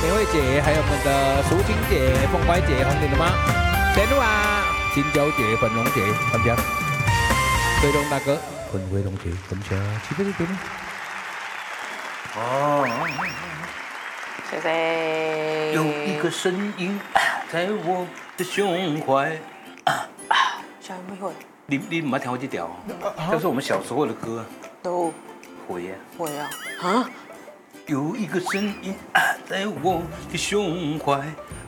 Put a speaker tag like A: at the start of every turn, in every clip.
A: 美惠姐，还有我们的淑清姐、凤乖姐，红点了吗？前路啊，金娇姐、粉龙姐，感谢。飞龙大哥，粉飞龙姐，感谢。七倍的点呢？
B: 哦，
C: 谢谢。
B: 有一个声音在我的胸怀。
C: 小妹会。
B: 你唔捌听过这条？这是我们小时候的歌。
C: 都
B: 会呀。
C: 会啊。啊？
B: 有一个声音在我的胸怀。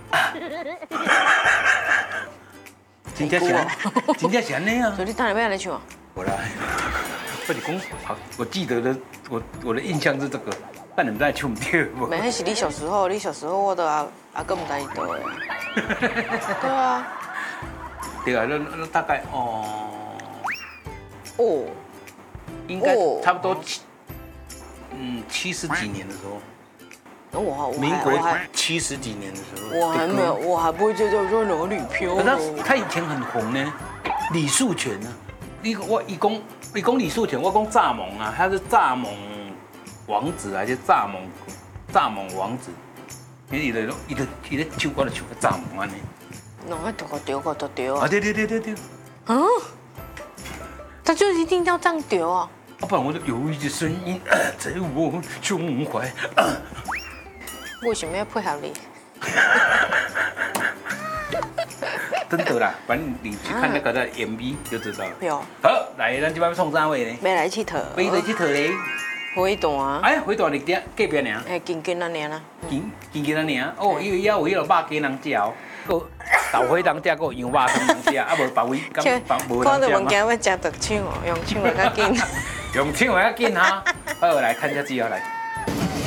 B: 真正是，真正是安尼啊！
C: 所以你当然要来唱啊。
B: 我来，我就讲，我记得的，我的印象是这个，但你们在唱唔对不？
C: 没，那是你小时候，我都阿哥唔知伊倒的。对啊。
B: 对啊，那大概应该差不多70几年的时候。民国70几年的时候。
C: 我还没有，我还不会叫哪里飘。
B: 可是他以前很红呢，李树全啊，你讲李树全，我讲蚱蜢啊，他是蚱蜢王子还是蚱蜢王子？伊的唱歌就唱个蚱蜢安尼。
C: 弄个丢个丢啊！
B: 啊对。
C: 嗯，他就一定要这样丢啊！
B: 不然我就有一个声音在我胸怀。
C: 为什么要配合你？
B: 真的啦，反正你去看那个的 MV 就知道了。
C: 有。
B: 好，来，咱这摆创啥话呢？
C: 要来佚佗。
B: 要来佚佗嘞。
C: 花旦。
B: 哎，花旦你隔壁尔。
C: 哎，近啊尔啦。
B: 近尔。哦，因为有迄个肉鸡人食哦，个豆花人食，个羊肉汤人食，啊无别位敢无人食吗？
C: 看到物件要食就抢哦，用抢的较紧。
B: 用抢的较紧哈。好，来看一下资料来。